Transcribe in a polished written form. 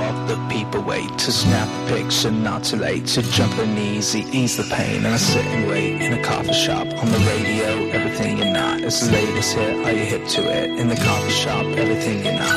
off the people wait. To snap a picture, not too late. To jump in easy, ease the pain. And I sit and wait in a coffee shop. On the radio, everything you're not. It's the latest hit, are you hip to it? In the coffee shop, everything you're not.